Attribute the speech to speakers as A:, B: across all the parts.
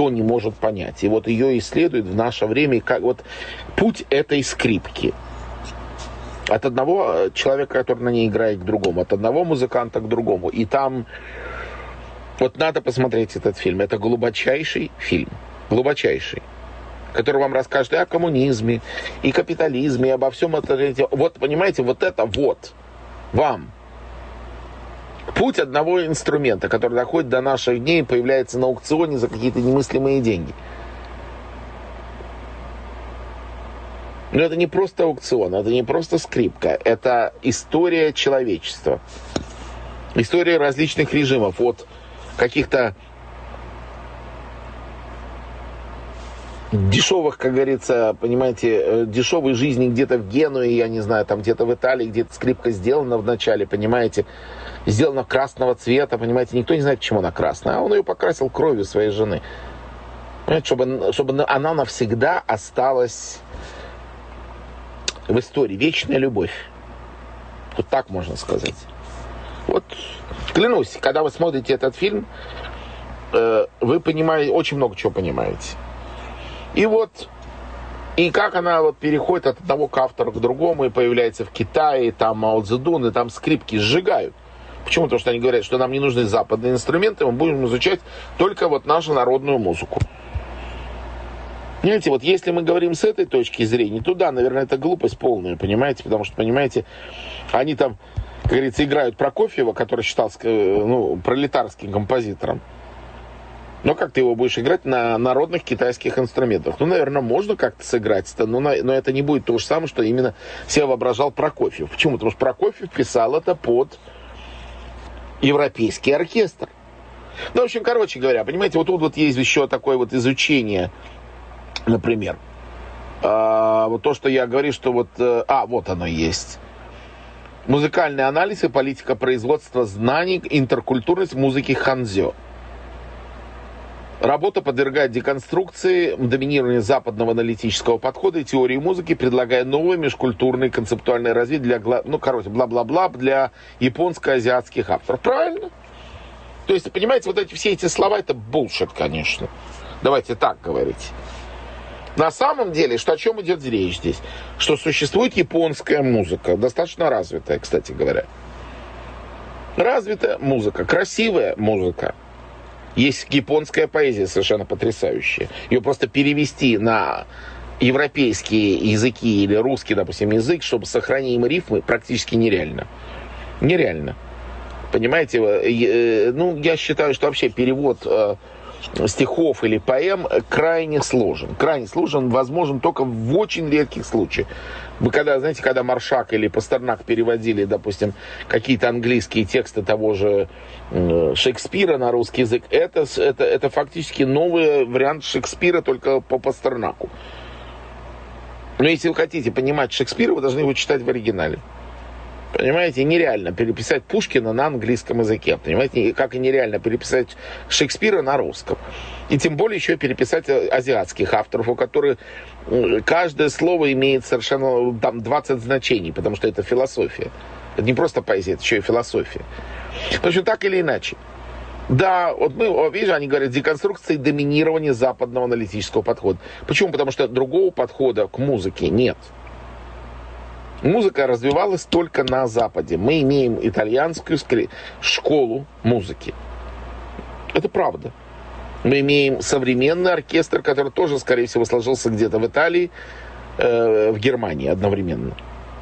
A: никто не может понять. И вот ее исследуют в наше время, как вот путь этой скрипки. От одного человека, который на ней играет, к другому, от одного музыканта к другому. И там, вот надо посмотреть этот фильм. Это глубочайший фильм, глубочайший, который вам расскажет и о коммунизме, и капитализме, и обо всем этом. Вот, понимаете, вот это вот вам. Путь одного инструмента, который доходит до наших дней и появляется на аукционе за какие-то немыслимые деньги. Но это не просто аукцион, это не просто скрипка, это история человечества. История различных режимов, от каких-то дешевых, как говорится, понимаете, дешевой жизни где-то в Генуе, я не знаю, там где-то в Италии, где-то скрипка сделана в начале, понимаете, сделана красного цвета, понимаете, никто не знает, почему она красная, а он ее покрасил кровью своей жены. Понимаете, чтобы она навсегда осталась в истории. Вечная любовь. Вот так можно сказать. Вот, клянусь, когда вы смотрите этот фильм, вы понимаете, очень много чего понимаете. И вот, и как она вот переходит от одного к автору к другому, и появляется в Китае, и там Мао Цзэдун, и там скрипки сжигают. Почему? Потому что они говорят, что нам не нужны западные инструменты, мы будем изучать только вот нашу народную музыку. Понимаете, вот если мы говорим с этой точки зрения, то да, наверное, это глупость полная, понимаете? Потому что, понимаете, они там, как говорится, играют Прокофьева, который считался, пролетарским композитором. Но как ты его будешь играть на народных китайских инструментах? Ну, наверное, можно как-то сыграть, но это не будет то же самое, что именно себе воображал Прокофьев. Почему? Потому что Прокофьев писал это под европейский оркестр. Ну, в общем, короче говоря, понимаете, вот тут вот есть еще такое вот изучение, например. Вот то, что я говорю, что вот... вот оно есть. Музыкальный анализ и политика производства знаний, интеркультурность музыки ханзё. Работа подвергает деконструкции, доминированию западного аналитического подхода и теории музыки, предлагая новые межкультурные концептуальные развития для, бла-бла-бла, для японско-азиатских авторов. Правильно? То есть, понимаете, вот все эти слова, это булшит, конечно. Давайте так говорить. На самом деле, о чем идет речь здесь? Что существует японская музыка, достаточно развитая, кстати говоря. Развитая музыка, красивая музыка. Есть японская поэзия совершенно потрясающая. Ее просто перевести на европейские языки или русский, допустим, язык, чтобы сохранить им рифмы, практически нереально. Нереально. Понимаете? Я считаю, что вообще перевод стихов или поэм крайне сложен. Крайне сложен, возможен только в очень редких случаях. Вы когда Маршак или Пастернак переводили, допустим, какие-то английские тексты того же Шекспира на русский язык, это фактически новый вариант Шекспира, только по Пастернаку. Но если вы хотите понимать Шекспира, вы должны его читать в оригинале. Понимаете, нереально переписать Пушкина на английском языке. Понимаете, как и нереально переписать Шекспира на русском. И тем более еще переписать азиатских авторов, у которых каждое слово имеет совершенно 20 значений, потому что это философия. Это не просто поэзия, это еще и философия. В общем, так или иначе. Да, вот видишь, они говорят, деконструкция и доминирование западного аналитического подхода. Почему? Потому что другого подхода к музыке нет. Музыка развивалась только на Западе. Мы имеем итальянскую школу музыки. Это правда. Мы имеем современный оркестр, который тоже, скорее всего, сложился где-то в Италии, в Германии одновременно.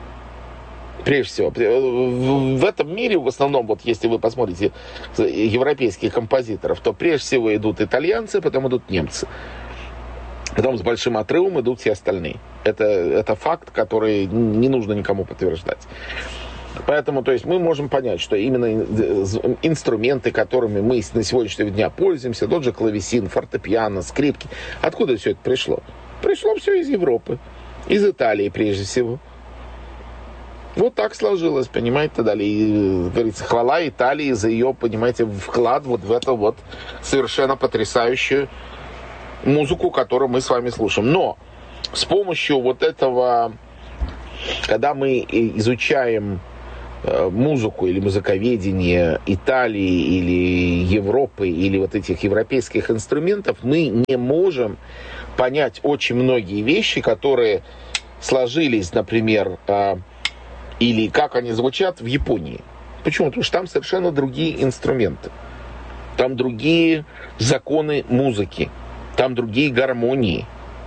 A: Прежде всего, в этом мире, в основном, вот если вы посмотрите европейских композиторов, то прежде всего идут итальянцы, потом идут немцы. Потом с большим отрывом идут все остальные. Это факт, который не нужно никому подтверждать. Поэтому, то есть, мы можем понять, что именно инструменты, которыми мы на сегодняшний день пользуемся, тот же клавесин, фортепиано, скрипки, откуда все это пришло? Пришло все из Европы, из Италии прежде всего. Вот так сложилось, понимаете, далее, и, говорится, хвала Италии за ее, понимаете, вклад вот в эту вот совершенно потрясающую музыку, которую мы с вами слушаем. Но с помощью вот этого, когда мы изучаем музыку или музыковедение Италии или Европы или вот этих европейских инструментов, мы не можем понять очень многие вещи, которые сложились, например, или как они звучат в Японии. Почему? Потому что там совершенно другие инструменты. Там другие законы музыки. Там другие гармонии.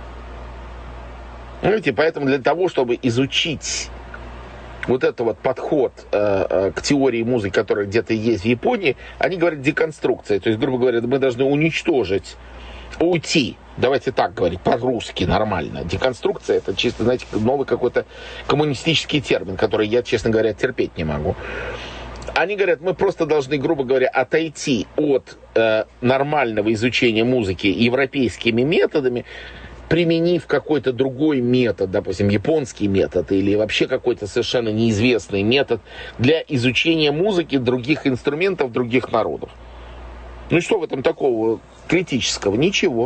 A: Понимаете, поэтому для того, чтобы изучить вот этот вот подход к теории музыки, которая где-то есть в Японии, они говорят деконструкция. То есть, грубо говоря, мы должны уничтожить, уйти. Давайте так говорить, по-русски нормально. Деконструкция — это чисто, знаете, новый какой-то коммунистический термин, который я, честно говоря, терпеть не могу. Они говорят, мы просто должны, грубо говоря, отойти от нормального изучения музыки европейскими методами, применив какой-то другой метод, допустим, японский метод или вообще какой-то совершенно неизвестный метод для изучения музыки других инструментов других народов. Ну что в этом такого критического? Ничего.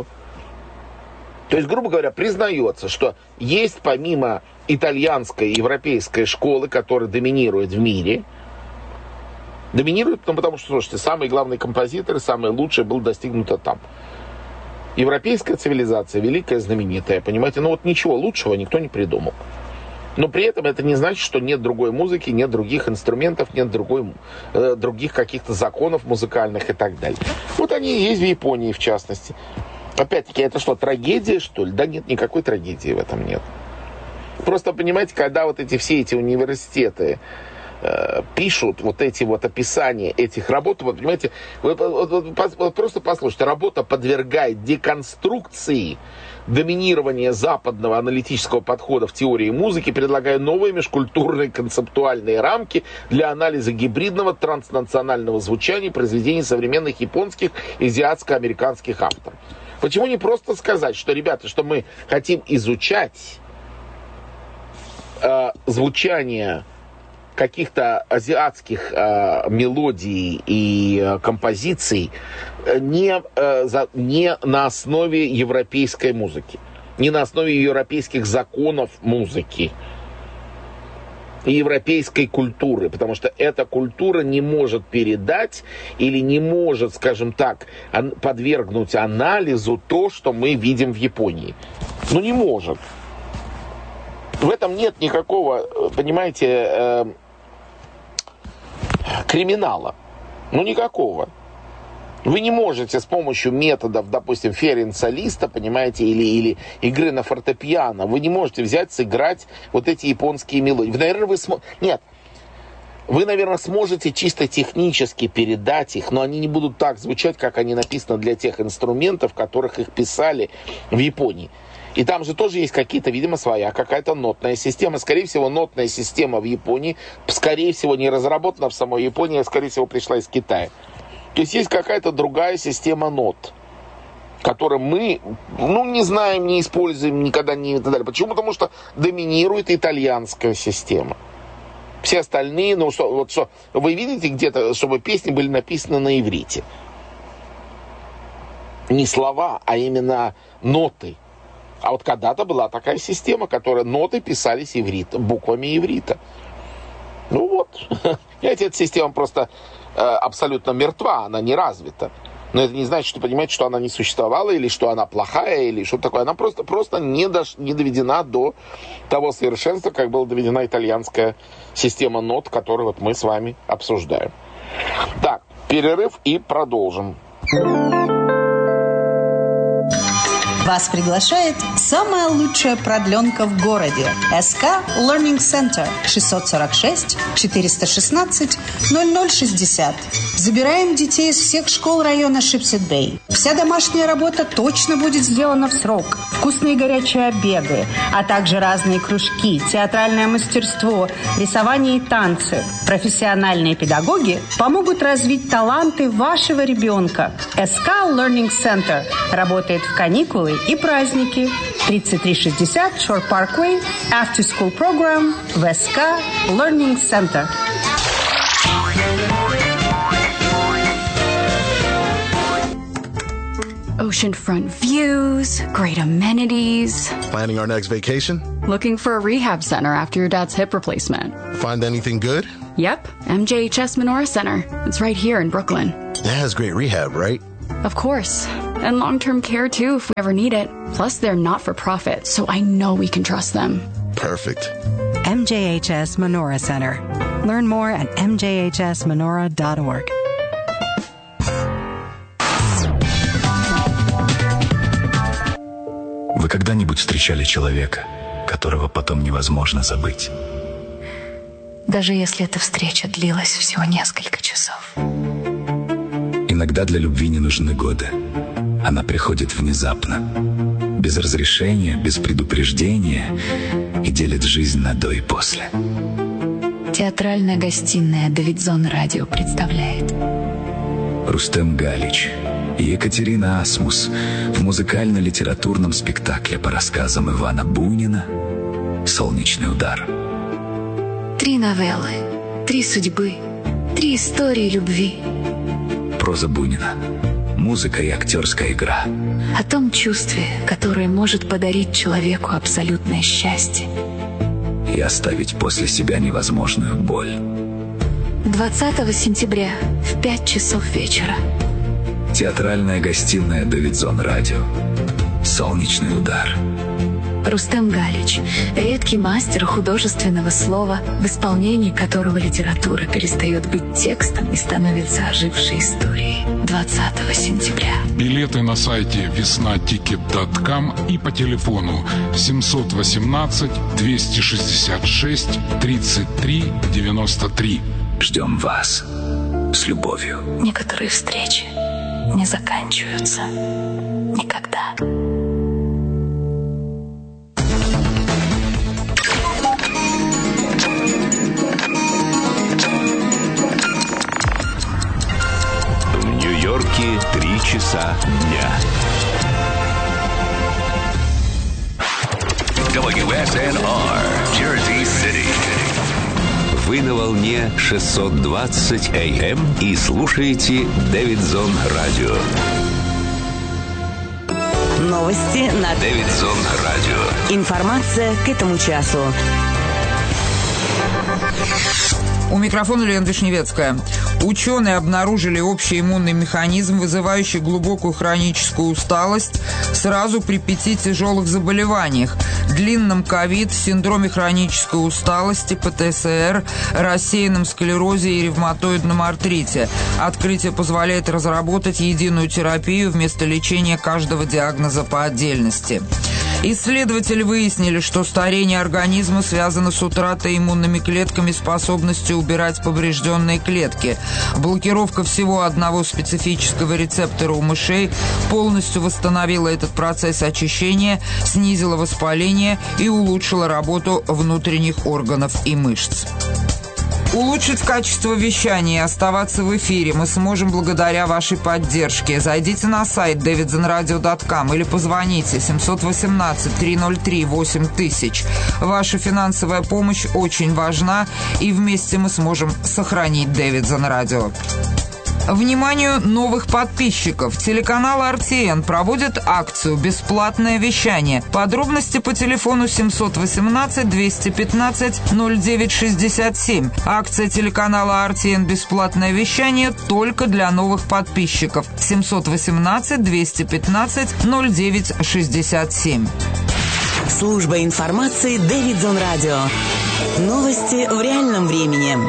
A: То есть, грубо говоря, признается, что есть помимо итальянской и европейской школы, которая доминирует в мире, доминирует, потому что, слушайте, самый главный композитор, самый лучший был достигнуто там. Европейская цивилизация, великая, знаменитая, понимаете? Ну вот ничего лучшего никто не придумал. Но при этом это не значит, что нет другой музыки, нет других инструментов, нет других каких-то законов музыкальных и так далее. Вот они и есть в Японии, в частности. Опять-таки, это что, трагедия, что ли? Да нет, никакой трагедии в этом нет. Просто, понимаете, когда вот все эти университеты пишут вот эти вот описания этих работ, вот понимаете, вот просто послушайте, работа подвергает деконструкции доминирования западного аналитического подхода в теории музыки, предлагая новые межкультурные концептуальные рамки для анализа гибридного транснационального звучания произведений современных японских и азиатско-американских авторов. Почему не просто сказать, что, ребята, что мы хотим изучать звучание каких-то азиатских мелодий и композиций не на основе европейской музыки, не на основе европейских законов музыки и европейской культуры, потому что эта культура не может передать или не может, скажем так, подвергнуть анализу то, что мы видим в Японии. Ну, не может. В этом нет никакого, понимаете, криминала. Ну, никакого. Вы не можете с помощью методов, допустим, Ференца Листа, понимаете, или игры на фортепиано, вы не можете взять, сыграть вот эти японские мелодии. Вы, наверное, вы, наверное, сможете чисто технически передать их, но они не будут так звучать, как они написаны для тех инструментов, которых их писали в Японии. И там же тоже есть какие-то, видимо, своя какая-то нотная система. Скорее всего, нотная система в Японии, скорее всего, не разработана в самой Японии, а, скорее всего, пришла из Китая. То есть какая-то другая система нот, которую мы, не знаем, не используем, никогда не и так далее. Почему? Потому что доминирует итальянская система. Все остальные, вы видите где-то, чтобы песни были написаны на иврите? Не слова, а именно ноты. А вот когда-то была такая система, которая ноты писались буквами иврита. Ну вот. Понимаете, эта система просто абсолютно мертва, она не развита. Но это не значит, что понимаете, что она не существовала, или что она плохая, или что такое. Она просто не доведена до того совершенства, как была доведена итальянская система нот, которую вот мы с вами обсуждаем. Так, перерыв и продолжим.
B: Вас приглашает самая лучшая продленка в городе. СК Learning Center 646-416-0060. Забираем детей из всех школ района Шипсет-Бэй. Вся домашняя работа точно будет сделана в срок. Вкусные горячие обеды, а также разные кружки, театральное мастерство, рисование и танцы. Профессиональные педагоги помогут развить таланты вашего ребенка. СК Learning Center работает в каникулы и праздники. 3360 Shore Parkway, After School Program в СК Learning Center.
C: Oceanfront views, great amenities.
D: Planning our next vacation?
C: Looking for a rehab center after your dad's hip replacement.
D: Find anything good?
C: Yep, MJHS Menorah Center. It's right here in Brooklyn.
D: That has great rehab, right?
C: Of course. And long-term care, too, if we ever need it. Plus, they're not-for-profit, so I know we can trust them.
D: Perfect.
E: MJHS Menorah Center. Learn more at mjhsmenorah.org.
F: Вы когда-нибудь встречали человека, которого потом невозможно забыть?
G: Даже если эта встреча длилась всего несколько часов.
F: Иногда для любви не нужны годы. Она приходит внезапно, без разрешения, без предупреждения и делит жизнь на до и после.
G: Театральная гостиная «Давидзон Радио» представляет
F: Рустем Галич и Екатерина Асмус в музыкально-литературном спектакле по рассказам Ивана Бунина «Солнечный удар».
G: 3 новеллы, 3 судьбы, 3 истории любви.
F: Проза Бунина, музыка и актерская игра.
G: О том чувстве, которое может подарить человеку абсолютное счастье.
F: И оставить после себя невозможную боль.
G: 20 сентября в 5 часов вечера.
F: Театральная гостиная «Давидзон Радио». «Солнечный удар».
G: Рустем Галич – редкий мастер художественного слова, в исполнении которого литература перестает быть текстом и становится ожившей историей. 20 сентября.
H: Билеты на сайте веснатикет.ком и по телефону 718-266-33-93.
F: Ждем вас. С любовью.
G: Некоторые встречи не заканчиваются никогда.
I: В Нью-Йорке 3 часа дня. WSNR, Jersey City. Вы на волне 620 AM и слушаете Давидзон Радио.
J: Новости на
I: Давидзон Радио.
J: Информация к этому часу.
K: У микрофона Лена Вишневецкая. Ученые обнаружили общий иммунный механизм, вызывающий глубокую хроническую усталость сразу при 5 тяжелых заболеваниях: длинном ковид, синдроме хронической усталости, ПТСР, рассеянном склерозе и ревматоидном артрите. Открытие позволяет разработать единую терапию вместо лечения каждого диагноза по отдельности. Исследователи выяснили, что старение организма связано с утратой иммунными клетками способности убирать поврежденные клетки. Блокировка всего одного специфического рецептора у мышей полностью восстановила этот процесс очищения, снизила воспаление и улучшила работу внутренних органов и мышц. Улучшить качество вещания и оставаться в эфире мы сможем благодаря вашей поддержке. Зайдите на сайт davidzonradio.com или позвоните 718-303-8000. Ваша финансовая помощь очень важна, и вместе мы сможем сохранить Давидзон Радио. Вниманию новых подписчиков. Телеканал RTN проводит акцию «Бесплатное вещание». Подробности по телефону 718-215-0967. Акция телеканала RTN «Бесплатное вещание» только для новых подписчиков. 718-215-0967.
J: Служба информации Давидзон Радио. Новости в реальном времени.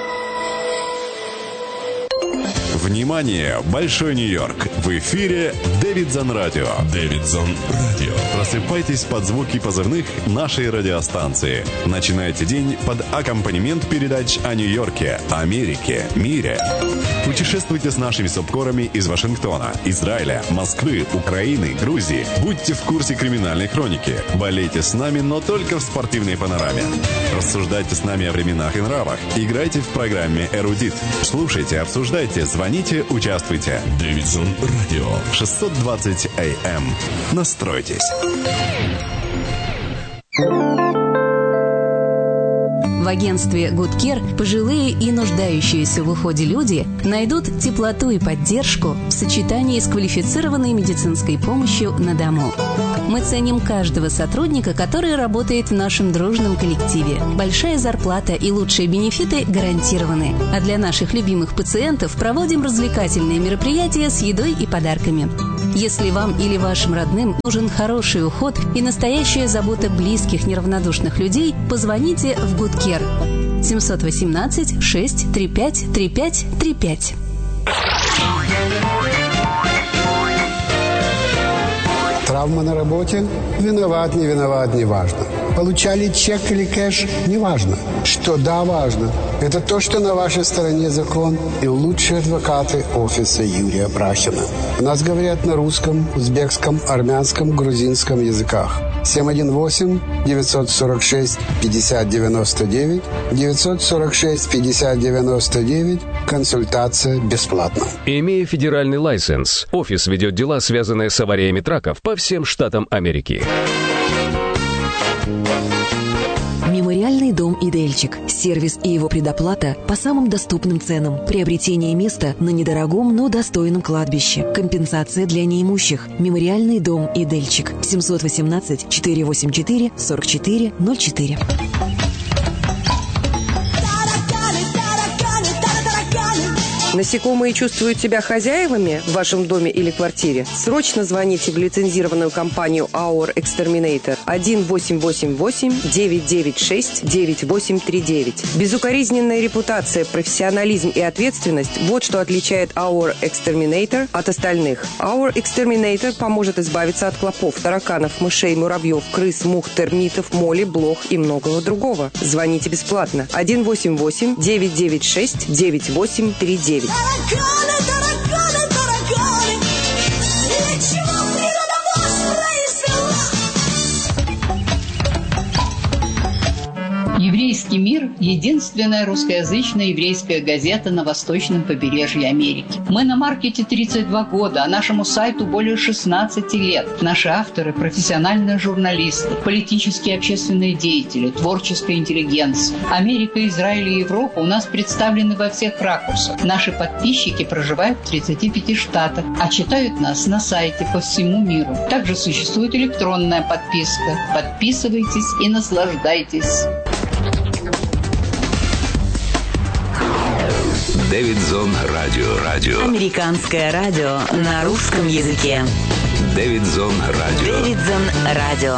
L: Внимание! Большой Нью-Йорк! В эфире Давидзон Радио. Давидзон Радио. Просыпайтесь под звуки позывных нашей радиостанции. Начинайте день под аккомпанемент передач о Нью-Йорке, Америке, мире. Путешествуйте с нашими субкорами из Вашингтона, Израиля, Москвы, Украины, Грузии. Будьте в курсе криминальной хроники. Болейте с нами, но только в спортивной панораме. Рассуждайте с нами о временах и нравах. Играйте в программе «Эрудит». Слушайте, обсуждайте, звоните, участвуйте. Давидзон Радио. 620 AM. Настройтесь.
M: агентстве Good Care пожилые и нуждающиеся в уходе люди найдут теплоту и поддержку в сочетании с квалифицированной медицинской помощью на дому. Мы ценим каждого сотрудника, который работает в нашем дружном коллективе. Большая зарплата и лучшие бенефиты гарантированы. А для наших любимых пациентов проводим развлекательные мероприятия с едой и подарками. Если вам или вашим родным нужен хороший уход и настоящая забота близких неравнодушных людей, позвоните в Good Care 718 635 3535.
N: Травма на работе? Виноват, не виноват, не важно. Получали чек или кэш? Не важно. Что да, важно. Это то, что на вашей стороне закон и лучшие адвокаты офиса Юрия Брахина. У нас говорят на русском, узбекском, армянском, грузинском языках. 718-946-5099, 946-5099, консультация бесплатна.
O: Имея федеральный лайсенс, офис ведет дела, связанные с авариями траков по всем штатам Америки.
P: Мемориальный дом «Идельчик». Сервис и его предоплата по самым доступным ценам. Приобретение места на недорогом, но достойном кладбище. Компенсация для неимущих. Мемориальный дом «Идельчик». 718-484-4404.
Q: Насекомые чувствуют себя хозяевами в вашем доме или квартире? Срочно звоните в лицензированную компанию Our Exterminator 1-888-996-9839. Безукоризненная репутация, профессионализм и ответственность – вот что отличает Our Exterminator от остальных. Our Exterminator поможет избавиться от клопов, тараканов, мышей, муравьев, крыс, мух, термитов, моли, блох и многого другого. Звоните бесплатно 1-888-996-9839.
R: Тараканы, тараканы, тараканы, для чего природа вас произвела?
S: «Еврейский мир» – единственная русскоязычная еврейская газета на восточном побережье Америки. Мы на маркете 32 года, а нашему сайту более 16 лет. Наши авторы – профессиональные журналисты, политические и общественные деятели, творческая интеллигенция. Америка, Израиль и Европа у нас представлены во всех ракурсах. Наши подписчики проживают в 35 штатах, а читают нас на сайте по всему миру. Также существует электронная подписка. Подписывайтесь и наслаждайтесь.
I: Дэвидзон Радио.
J: Американское радио на русском языке.
I: Дэвидзон Радио.
J: Дэвидзон Радио.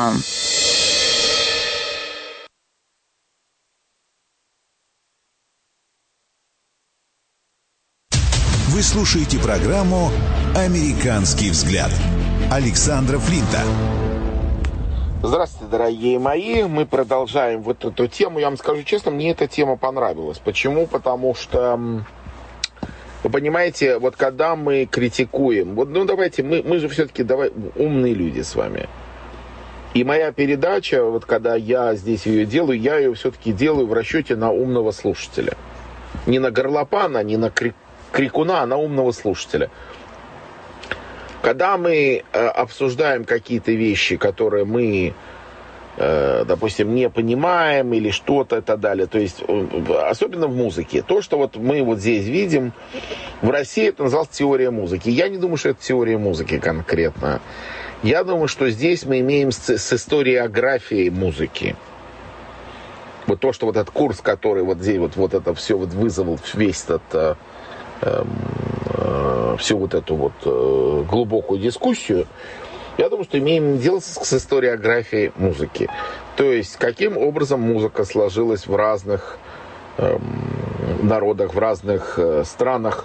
T: Вы слушаете программу «Американский взгляд» Александра Флинта.
A: Здравствуйте, дорогие мои. Мы продолжаем вот эту тему. Я вам скажу честно, мне эта тема понравилась. Почему? Потому что, вы понимаете, вот когда мы критикуем, вот, ну давайте, мы же все-таки умные люди с вами. И моя передача, вот когда я здесь ее делаю, я ее все-таки делаю в расчете на умного слушателя. Не на горлопана, не на крикуна, а на умного слушателя. Когда мы обсуждаем какие-то вещи, которые мы, допустим, не понимаем или что-то и так далее, то есть, особенно в музыке, то, что вот мы вот здесь видим, в России это называлось теория музыки. Я не думаю, что это теория музыки конкретно. Я думаю, что здесь мы имеем с историографией музыки. Вот то, что вот этот курс, который вот здесь вот это все вот вызвал весь этот... всю вот эту вот глубокую дискуссию, я думаю, что имеем дело с историографией музыки. То есть, каким образом музыка сложилась в разных народах, в разных странах,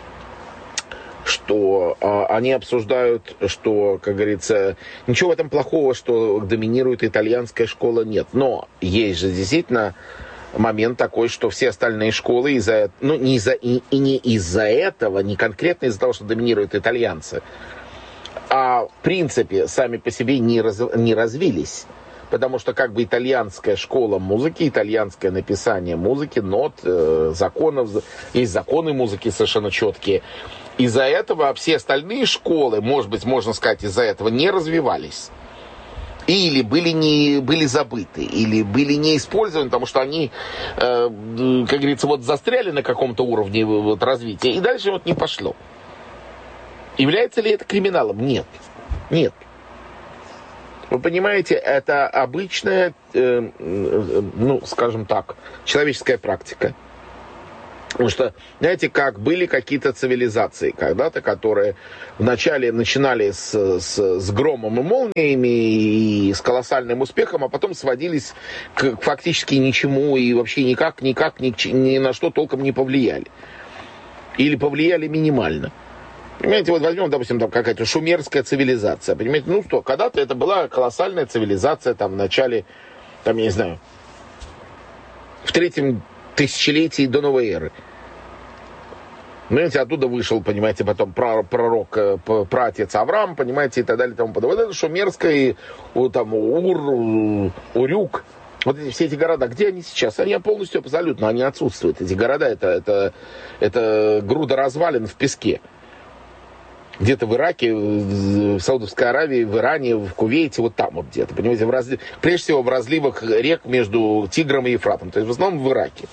A: что они обсуждают, что, как говорится, ничего в этом плохого, что доминирует итальянская школа, нет. Но есть же действительно момент такой, что все остальные школы не из-за этого, не конкретно из-за того, что доминируют итальянцы, а в принципе сами по себе не развились. Потому что как бы итальянская школа музыки, итальянское написание музыки, нот, законов, есть законы музыки совершенно четкие. Из-за этого все остальные школы, может быть, можно сказать, из-за этого не развивались. Или были забыты, или были не использованы, потому что они, как говорится, вот застряли на каком-то уровне вот развития, и дальше вот не пошло. Является ли это криминалом? Нет. Нет. Вы понимаете, это обычная, скажем так, человеческая практика. Потому что, знаете, как были какие-то цивилизации когда-то, которые вначале начинали с громом и молниями и с колоссальным успехом, а потом сводились к фактически ничему и вообще никак ни на что толком не повлияли. Или повлияли минимально. Понимаете, вот возьмем, допустим, там какая-то шумерская цивилизация. Понимаете, ну что, когда-то это была колоссальная цивилизация, там, в начале, там, я не знаю, в 3-м тысячелетии до новой эры. Понимаете, оттуда вышел, понимаете, потом пророк, праотец Авраам, понимаете, и так далее, и тому подобное. Вот это шумерская, там, Урюк, вот все эти города, где они сейчас? Они полностью, абсолютно, они отсутствуют. Эти города, это груда развалин в песке. Где-то в Ираке, в Саудовской Аравии, в Иране, в Кувейте, вот там вот где-то, понимаете, прежде всего в разливах рек между Тигром и Ефратом, то есть в основном в Ираке.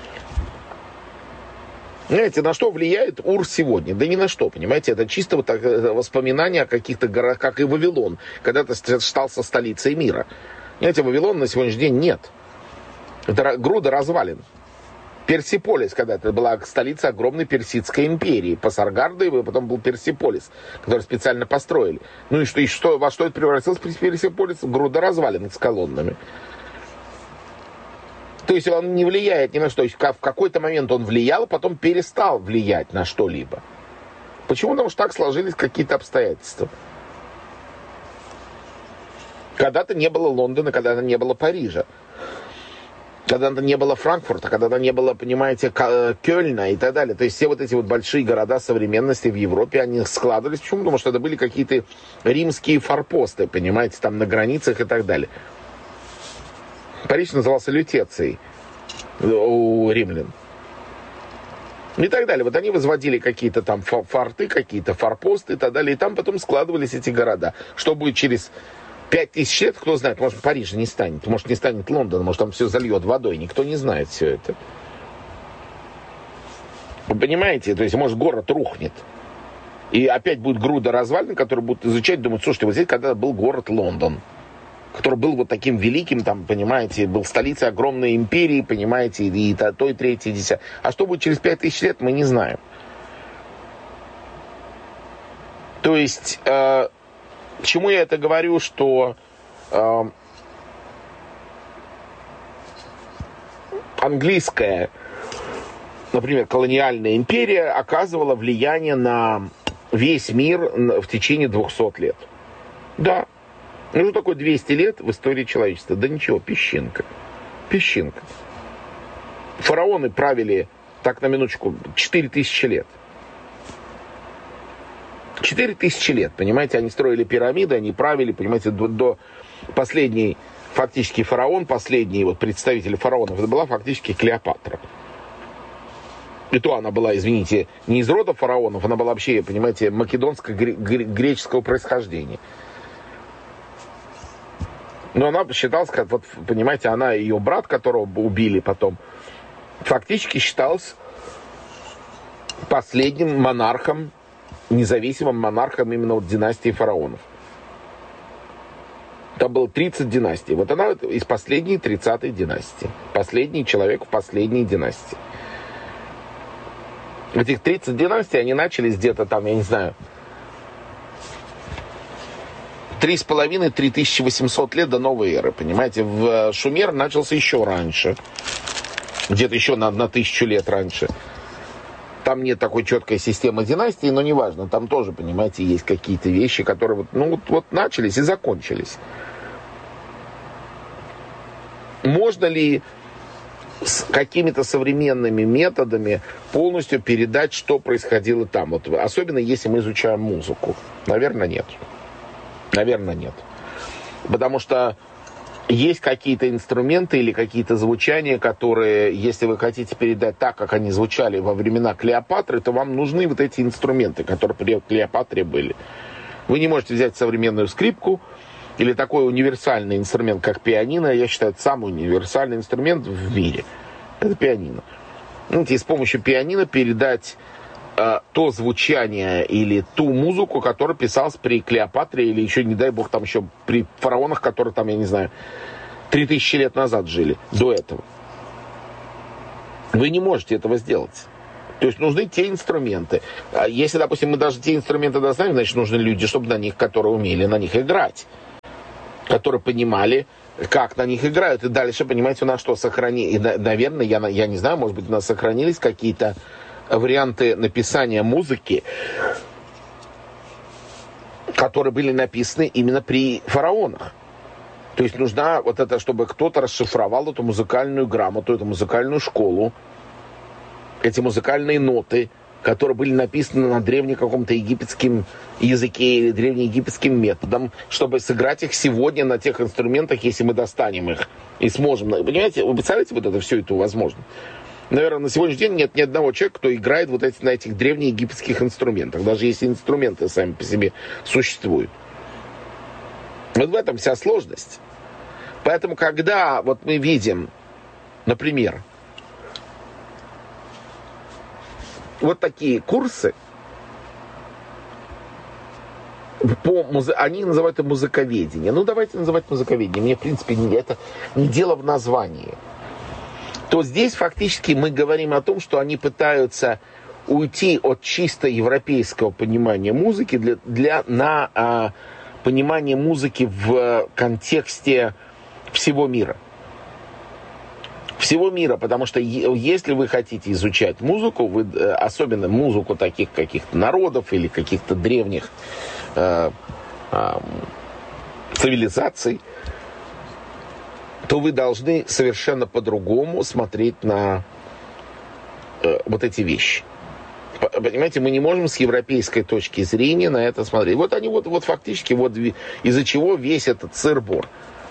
A: Знаете, на что влияет Ур сегодня? Да ни на что, понимаете, это чисто вот воспоминания о каких-то городах, как и Вавилон, когда-то стал со столицей мира. Понимаете, Вавилон на сегодняшний день нет. Это груда развалин. Персиполис, когда-то была столица огромной Персидской империи. Пасаргада, и потом был Персиполис, который специально построили. Ну и что, во что это превратился Персиполис? Груда развалин с колоннами. То есть он не влияет ни на что. В какой-то момент он влиял, потом перестал влиять на что-либо. Почему? Потому что так сложились какие-то обстоятельства. Когда-то не было Лондона, когда-то не было Парижа. Когда-то не было Франкфурта, когда-то не было, понимаете, Кёльна и так далее. То есть все вот эти вот большие города современности в Европе, они складывались. Почему? Потому что это были какие-то римские форпосты, понимаете, там на границах и так далее. Париж назывался Лютецией у римлян. И так далее. Вот они возводили какие-то там форты, какие-то форпосты и так далее. И там потом складывались эти города. Что будет через 5000 лет, кто знает, может, Парижа не станет, может, не станет Лондона, может, там все зальет водой, никто не знает все это. Вы понимаете? То есть, может, город рухнет. И опять будет груда развалин, которые будут изучать, думают, слушайте, вот здесь когда был город Лондон, который был вот таким великим, там, понимаете, был столицей огромной империи, понимаете, и то, и третье, и десятое. А что будет через 5000 лет, мы не знаем. То есть... К чему я это говорю, что английская, например, колониальная империя оказывала влияние на весь мир в течение 200 лет. Да. Ну что такое 200 лет в истории человечества? Да ничего, песчинка. Песчинка. Фараоны правили, так на минуточку, 4000 лет. 4000 лет, понимаете, они строили пирамиды, они правили, понимаете, до последней, фактически фараон, последний вот представитель фараонов, это была фактически Клеопатра. И то она была, извините, не из рода фараонов, она была вообще, понимаете, македонско-греческого происхождения. Но она считалась, как, вот, понимаете, она и ее брат, которого убили потом, фактически считался последним монархом, независимым монархом именно вот династии фараонов. Там было 30 династий. Вот она из последней 30-й династии. Последний человек в последней династии. Этих 30 династий, они начались где-то там, я не знаю, 3,5-3800 лет до новой эры, понимаете. В Шумер начался еще раньше. Где-то еще на 1000 лет раньше. Там нет такой четкой системы династии, но неважно. Там тоже, понимаете, есть какие-то вещи, которые вот начались и закончились. Можно ли с какими-то современными методами полностью передать, что происходило там? Вот, особенно если мы изучаем музыку. Наверное, нет. Наверное, нет. Потому что есть какие-то инструменты или какие-то звучания, которые, если вы хотите передать так, как они звучали во времена Клеопатры, то вам нужны вот эти инструменты, которые при Клеопатре были. Вы не можете взять современную скрипку или такой универсальный инструмент, как пианино, я считаю, это самый универсальный инструмент в мире. Это пианино. И с помощью пианино передать то звучание или ту музыку, которая писалась при Клеопатре или еще, не дай бог, там еще при фараонах, которые там, я не знаю, 3000 лет назад жили, до этого. Вы не можете этого сделать. То есть нужны те инструменты. Если, допустим, мы даже те инструменты достанем, значит, нужны люди, чтобы на них, которые умели на них играть. Которые понимали, как на них играют. И дальше, понимаете, у нас что, сохранились... Наверное, я не знаю, может быть, у нас сохранились какие-то варианты написания музыки, которые были написаны именно при фараонах. То есть нужна вот это, чтобы кто-то расшифровал эту музыкальную грамоту, эту музыкальную школу, эти музыкальные ноты, которые были написаны на древнем каком-то египетском языке или древнеегипетским методом, чтобы сыграть их сегодня на тех инструментах, если мы достанем их и сможем. Понимаете, вы представляете, вот это все это возможно? Наверное, на сегодняшний день нет ни одного человека, кто играет вот на этих древнеегипетских инструментах, даже если инструменты сами по себе существуют. Вот в этом вся сложность. Поэтому, когда вот мы видим, например, вот такие курсы, они называют это музыковедение. Ну, давайте называть музыковедение. Мне, в принципе, это не дело в названии. То здесь фактически мы говорим о том, что они пытаются уйти от чисто европейского понимания музыки на понимание музыки в контексте всего мира. Всего мира, потому что если вы хотите изучать музыку, особенно музыку таких каких-то народов или каких-то древних цивилизаций, то вы должны совершенно по-другому смотреть на вот эти вещи. Понимаете, мы не можем с европейской точки зрения на это смотреть. Вот они вот фактически вот из-за чего весь этот сыр-бор.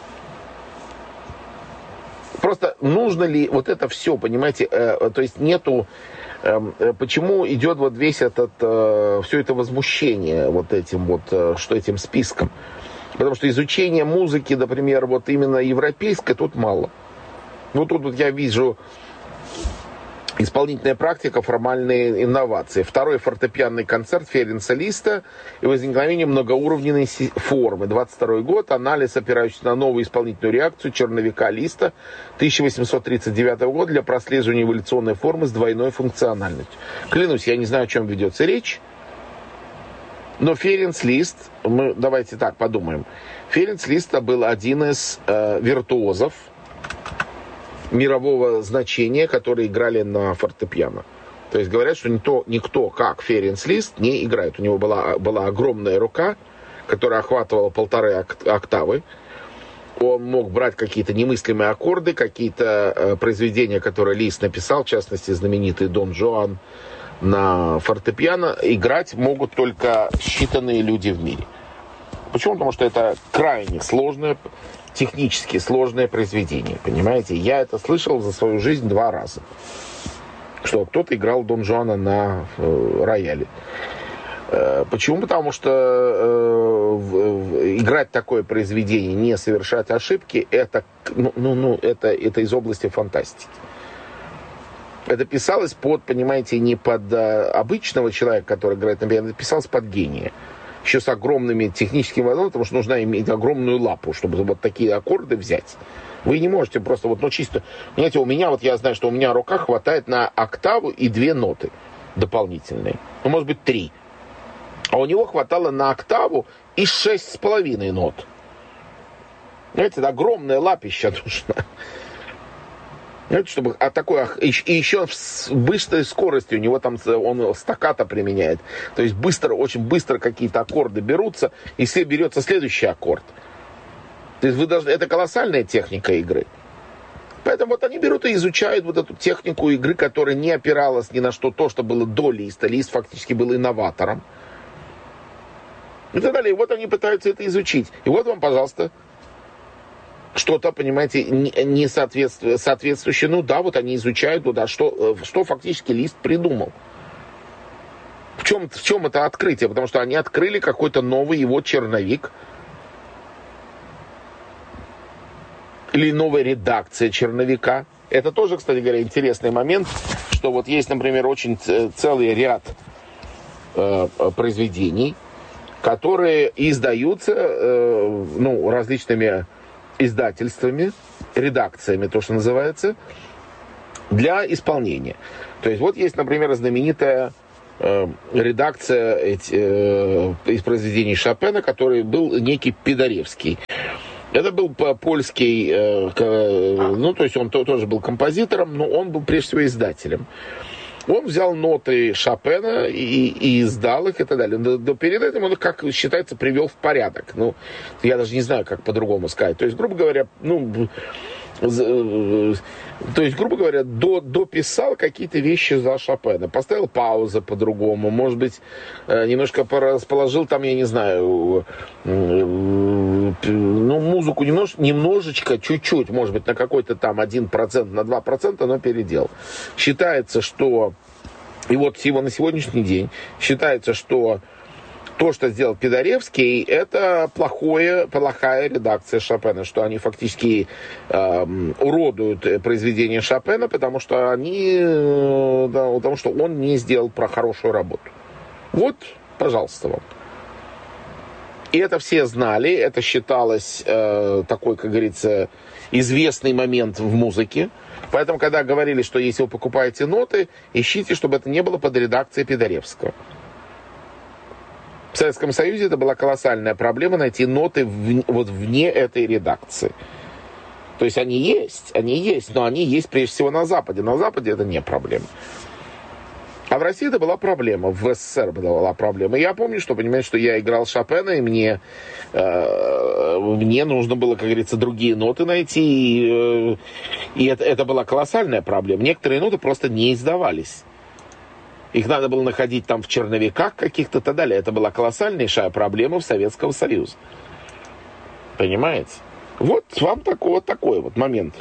A: Просто нужно ли вот это все, понимаете, то есть нету, почему идет вот весь этот, все это возмущение вот этим вот, что этим списком? Потому что изучение музыки, например, вот именно европейской, тут мало. Вот тут вот я вижу исполнительная практика, формальные инновации. Второй фортепианный концерт Ференца Листа и возникновение многоуровневой формы. 22 год. Анализ, опирающийся на новую исполнительную реакцию черновика Листа 1839 года для прослеживания эволюционной формы с двойной функциональностью. Клянусь, я не знаю, о чем ведется речь. Но Ференц Лист, давайте так подумаем. Ференц Лист был один из виртуозов мирового значения, которые играли на фортепиано. То есть говорят, что никто как Ференц Лист не играет. У него была огромная рука, которая охватывала 1,5 октавы. Он мог брать какие-то немыслимые аккорды, какие-то произведения, которые Лист написал, в частности, знаменитый Дон Жуан на фортепиано, играть могут только считанные люди в мире. Почему? Потому что это крайне сложное, технически сложное произведение, понимаете? Я это слышал за свою жизнь 2 раза. Что кто-то играл Дон Жуана на рояле. Почему? Потому что играть такое произведение, не совершать ошибки, это из области фантастики. Это писалось понимаете, не под обычного человека, который играет на пианино, это писалось под гения. Еще с огромными техническими возможностями, потому что нужно иметь огромную лапу, чтобы вот такие аккорды взять. Вы не можете просто чисто... Понимаете, я знаю, что у меня рука хватает на октаву и 2 ноты дополнительные. Может быть, 3. А у него хватало на октаву и 6,5 нот. Понимаете, это огромная лапища нужна. Чтобы и еще с быстрой скоростью, у него там он стаккато применяет. То есть очень быстро какие-то аккорды берутся, и берется следующий аккорд. То есть это колоссальная техника игры. Поэтому они берут и изучают вот эту технику игры, которая не опиралась ни на что было до Листа. Лист фактически был инноватором. И так далее. И вот они пытаются это изучить. И вот вам, пожалуйста, что-то, понимаете, не соответствующее. Они изучают, что фактически Лист придумал. В чем это открытие? Потому что они открыли какой-то новый его черновик. или новая редакция черновика. Это тоже, кстати говоря, интересный момент, что вот есть, например, очень целый ряд произведений, которые издаются различными издательствами, редакциями, то, что называется, для исполнения. То есть вот есть, например, знаменитая редакция из произведений Шопена, который был некий Пидаревский. Это был польский, то есть он тоже был композитором, но он был прежде всего издателем. Он взял ноты Шопена и издал их и так далее. Но перед этим он их, как считается, привел в порядок. Ну, я даже не знаю, как по-другому сказать. То есть, грубо говоря, дописал какие-то вещи за Шопена. Поставил паузы по-другому. Может быть, немножко расположил там, я не знаю, музыку немножечко, чуть-чуть, может быть, на какой-то там 1%, на 2%, но переделал. Считается, что, и вот на сегодняшний день, считается, что то, что сделал Пидаревский, это плохая редакция Шопена, что они фактически уродуют произведение Шопена, потому что он не сделал хорошую работу. Вот, пожалуйста, вам. И это все знали, это считалось такой, как говорится, известный момент в музыке. Поэтому, когда говорили, что если вы покупаете ноты, ищите, чтобы это не было под редакцией Пидаревского. В Советском Союзе это была колоссальная проблема найти ноты вне этой редакции. То есть они есть, но они есть прежде всего на Западе. На Западе это не проблема. А в России это была проблема, в СССР была проблема. Я помню, что я играл Шопена, и мне нужно было, как говорится, другие ноты найти, и это была колоссальная проблема. Некоторые ноты просто не издавались. Их надо было находить там в черновиках каких-то и так далее. Это была колоссальнейшая проблема в Советском Союзе. Понимаете? Вот вам такой вот момент.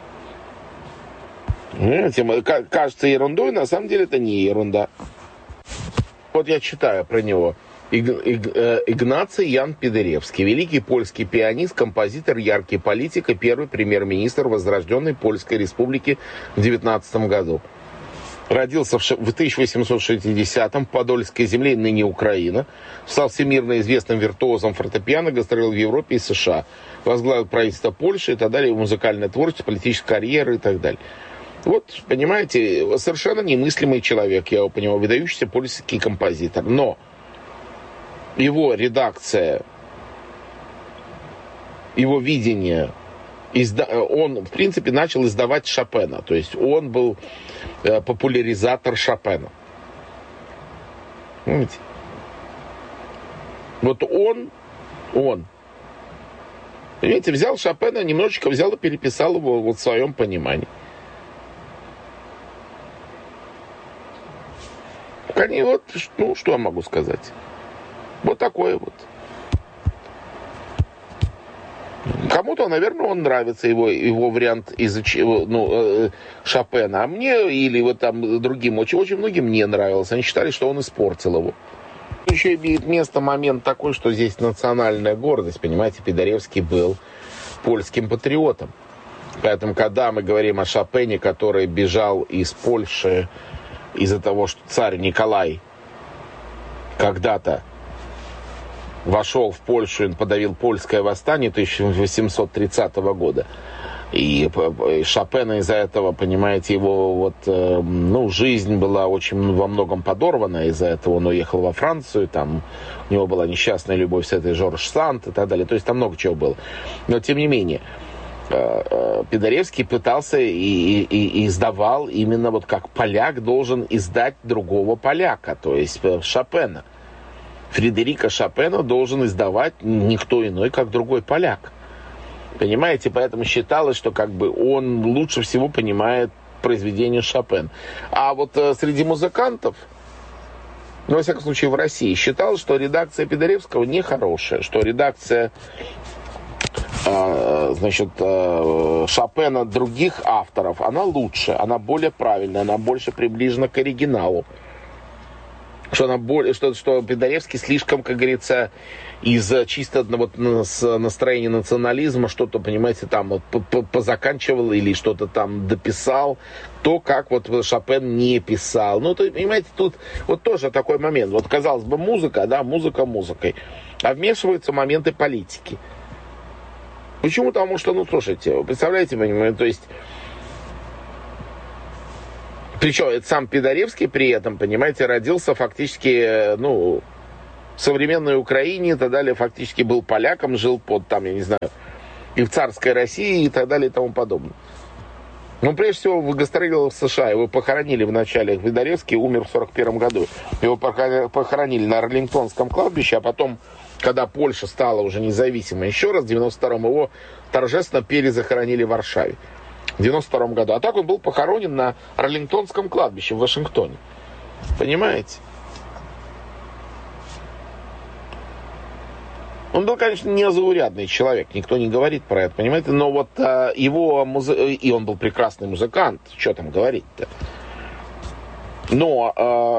A: Понимаете, кажется ерундой, на самом деле это не ерунда. Вот я читаю про него. Игнаций Ян Пидаревский, великий польский пианист, композитор, яркий политик и первый премьер-министр возрожденной Польской Республики в 19 году. Родился в 1860-м в Подольской земле, ныне Украина. Стал всемирно известным виртуозом фортепиано, гастролировал в Европе и США. Возглавил правительство Польши и так далее, музыкальное творчество, политическая карьера и так далее. Вот, понимаете, совершенно немыслимый человек, я его понимаю, выдающийся польский композитор. Но его редакция, его видение, он, в принципе, начал издавать Шопена. То есть он был популяризатор Шопена. Понимаете? Вот он, понимаете, взял Шопена, немножечко взял и переписал его в своем понимании. Вот, что я могу сказать? Вот такое вот. Кому-то, наверное, он нравится, его вариант Шопена. А мне или вот там другим, очень многим не нравился. Они считали, что он испортил его. Еще имеет место момент такой, что здесь национальная гордость. Понимаете, Пидаревский был польским патриотом. Поэтому, когда мы говорим о Шопене, который бежал из Польши из-за того, что царь Николай когда-то вошел в Польшу и подавил польское восстание 1830 года. И Шопена из-за этого, понимаете, его жизнь была очень во многом подорвана. Из-за этого он уехал во Францию, там у него была несчастная любовь с этой Жорж Санд и так далее. То есть там много чего было. Но тем не менее, Пидаревский пытался и издавал именно вот как поляк должен издать другого поляка, то есть Шопена. Фредерика Шопена должен издавать никто иной, как другой поляк. Понимаете, поэтому считалось, что как бы он лучше всего понимает произведение Шопена. А вот среди музыкантов, во всяком случае в России, считалось, что редакция Пидаревского нехорошая, что редакция Шопена других авторов, она лучше, она более правильная, она больше приближена к оригиналу. что Педаревский слишком, как говорится, из-за чисто вот настроения национализма что-то, понимаете, там вот позаканчивал или что-то там дописал, то, как вот Шопен не писал. Ну, то, понимаете, тут вот тоже такой момент. Вот, казалось бы, музыка, да, музыка музыкой, а вмешиваются моменты политики. Почему? Потому что, ну, слушайте, вы представляете, понимаете, то есть... Причем это сам Педаревский при этом, понимаете, родился фактически, ну, в современной Украине и так далее, фактически был поляком, жил под, там, я не знаю, и в царской России и так далее и тому подобное. Ну, прежде всего, гастролировал в США, его похоронили в начале, Педаревский умер в 1941 году, его похоронили на Арлингтонском кладбище, а потом, когда Польша стала уже независимой, еще раз, в 1992-м его торжественно перезахоронили в Варшаве. В 1992 году. А так он был похоронен на Арлингтонском кладбище в Вашингтоне. Понимаете? Он был, конечно, незаурядный человек, никто не говорит про это, понимаете? Но вот и он был прекрасный музыкант, что там говорить-то? Но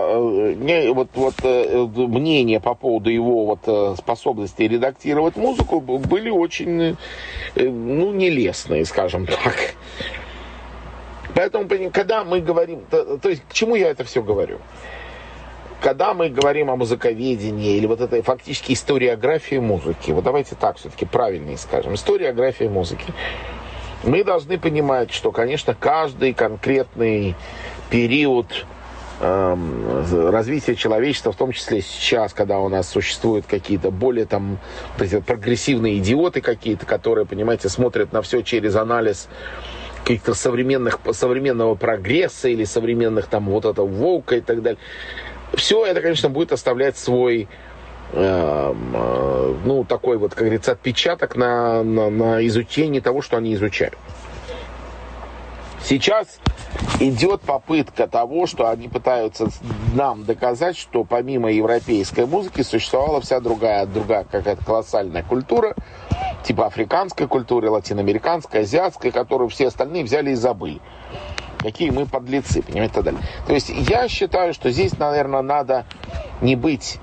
A: мнения по поводу его способности редактировать музыку были очень, ну, нелестные, скажем так. Поэтому, когда мы говорим... То есть, к чему я это все говорю? Когда мы говорим о музыковедении или вот этой фактически историографии музыки, вот давайте так все-таки правильнее скажем, историографии музыки, мы должны понимать, что, конечно, каждый конкретный период развития человечества, в том числе сейчас, когда у нас существуют какие-то более там прогрессивные идиоты какие-то, которые, понимаете, смотрят на все через анализ каких-то современного прогресса или современных там вот этого воука и так далее. Все это, конечно, будет оставлять свой ну, такой вот, как говорится, отпечаток на изучении того, что они изучают. Сейчас идет попытка того, что они пытаются нам доказать, что помимо европейской музыки существовала вся другая какая-то колоссальная культура, типа африканской культуры, латиноамериканской, азиатской, которую все остальные взяли и забыли. Какие мы подлецы, понимаете, и так далее. То есть я считаю, что здесь, наверное, надо не быть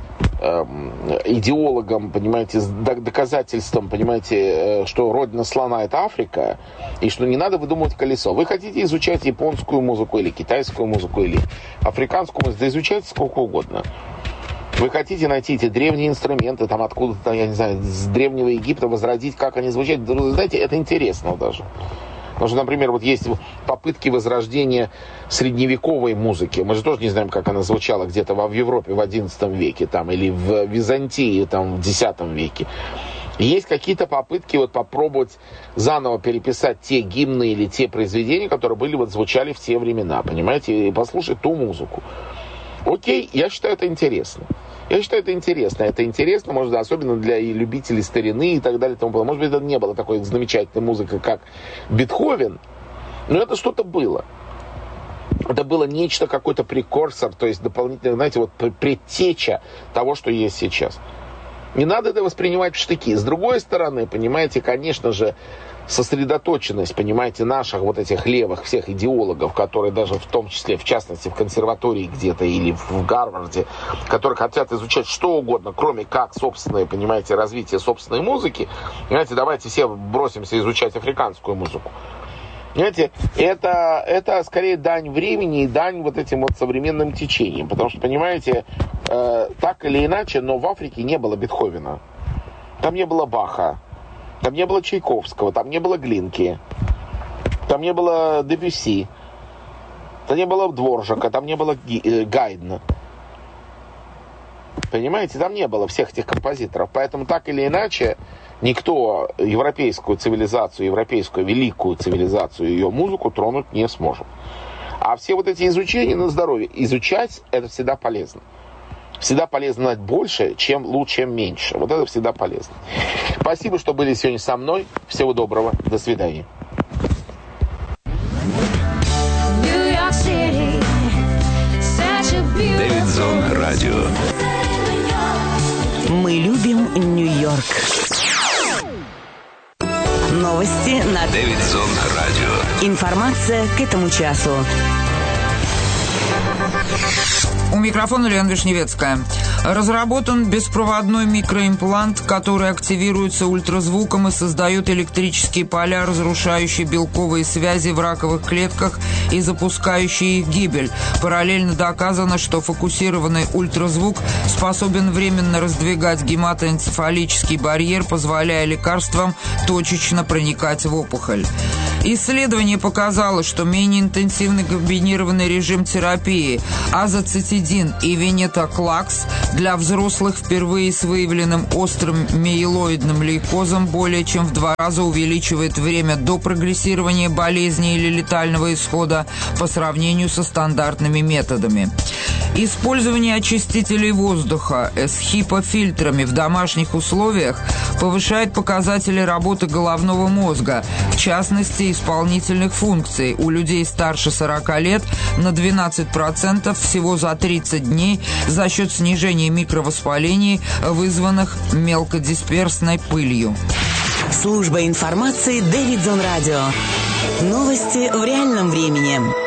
A: идеологом, понимаете, с доказательством, понимаете, что родина слона — это Африка, и что не надо выдумывать колесо. Вы хотите изучать японскую музыку или китайскую музыку или африканскую музыку, да изучайте сколько угодно. Вы хотите найти эти древние инструменты, там откуда-то, я не знаю, с Древнего Египта возродить, как они звучат. Знаете, это интересно даже. Потому что, например, вот есть попытки возрождения средневековой музыки. Мы же тоже не знаем, как она звучала где-то в Европе в XI веке там, или в Византии там, в X веке. Есть какие-то попытки вот попробовать заново переписать те гимны или те произведения, которые были, вот, звучали в те времена, понимаете, и послушать ту музыку. Окей, я считаю это интересно. Я считаю, это интересно. Это интересно, может, особенно для любителей старины и так далее. Может быть, это не было такой замечательной музыкой, как Бетховен, но это что-то было. Это было нечто, какой-то прекурсор, то есть дополнительно, знаете, вот предтеча того, что есть сейчас. Не надо это воспринимать в штыки. С другой стороны, понимаете, конечно же, сосредоточенность, понимаете, наших вот этих левых всех идеологов, которые даже в том числе, в частности, в консерватории где-то или в Гарварде, которые хотят изучать что угодно, кроме как собственное, понимаете, развитие собственной музыки, понимаете, давайте все бросимся изучать африканскую музыку. Понимаете, это скорее дань времени и дань вот этим вот современным течениям, потому что, понимаете, так или иначе, но в Африке не было Бетховена, там не было Баха, там не было Чайковского, там не было Глинки, там не было Дебюсси, там не было Дворжака, там не было Гайдна. Понимаете, там не было всех этих композиторов. Поэтому так или иначе никто европейскую цивилизацию, европейскую великую цивилизацию, ее музыку тронуть не сможет. А все вот эти изучения на здоровье, изучать это всегда полезно. Всегда полезно знать больше, чем лучше, чем меньше. Вот это всегда полезно. Спасибо, что были сегодня со мной. Всего доброго. До свидания.
I: Дэвидсон Радио.
J: Мы любим Нью-Йорк. Новости на
I: Дэвидсон Радио.
J: Информация к этому часу.
K: У микрофона Лена Вишневецкая. Разработан беспроводной микроимплант, который активируется ультразвуком и создает электрические поля, разрушающие белковые связи в раковых клетках и запускающие их гибель. Параллельно доказано, что фокусированный ультразвук способен временно раздвигать гематоэнцефалический барьер, позволяя лекарствам точечно проникать в опухоль. Исследование показало, что менее интенсивный комбинированный режим терапии азоцитидин и венетоклакс для взрослых впервые с выявленным острым миелоидным лейкозом более чем в 2 раза увеличивает время до прогрессирования болезни или летального исхода по сравнению со стандартными методами. Использование очистителей воздуха с HEPA-фильтрами в домашних условиях повышает показатели работы головного мозга, в частности, исполнительных функций у людей старше 40 лет на 12% всего за 30 дней за счет снижения микровоспалений, вызванных мелкодисперсной пылью.
J: Служба информации Дэвидсон Радио. Новости в реальном времени.